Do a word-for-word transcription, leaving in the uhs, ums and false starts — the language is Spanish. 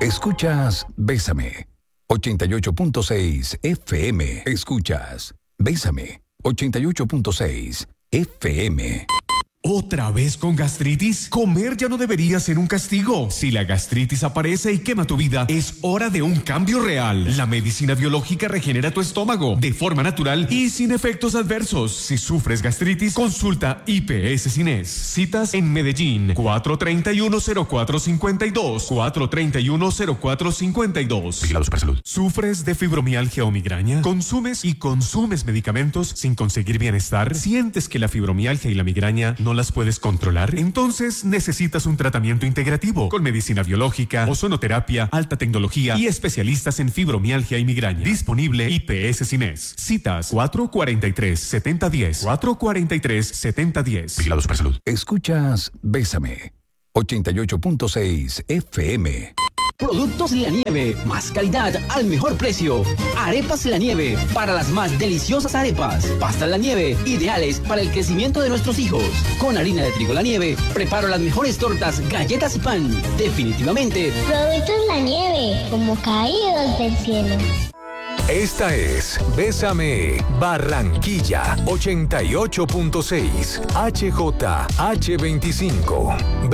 Escuchas Bésame, ochenta y ocho punto seis F M. Escuchas Bésame, ochenta y ocho punto seis F M. ¿Otra vez con gastritis? Comer ya no debería ser un castigo. Si la gastritis aparece y quema tu vida, es hora de un cambio real. La medicina biológica regenera tu estómago de forma natural y sin efectos adversos. Si sufres gastritis, consulta I P S Cines. Citas en Medellín, cuatro tres uno, cero cuatro cinco dos, cuatro tres uno, cero cuatro cinco dos. Vigilado Supersalud. ¿Sufres de fibromialgia o migraña? ¿Consumes y consumes medicamentos sin conseguir bienestar? ¿Sientes que la fibromialgia y la migraña no las puedes controlar? Entonces necesitas un tratamiento integrativo con medicina biológica, ozonoterapia, alta tecnología y especialistas en fibromialgia y migraña. Disponible I P S Cines. Citas cuatro cuatro tres, siete cero uno cero, cuatro cuatro tres, siete cero uno cero. Vigilado Supersalud. Escuchas Bésame, ochenta y ocho punto seis F M. Productos La Nieve, más calidad al mejor precio. Arepas La Nieve, para las más deliciosas arepas. Pastas La Nieve, ideales para el crecimiento de nuestros hijos. Con harina de trigo La Nieve, preparo las mejores tortas, galletas y pan. Definitivamente, Productos La Nieve, como caídos del cielo. Esta es Bésame Barranquilla ochenta y ocho punto seis H J H veinticinco.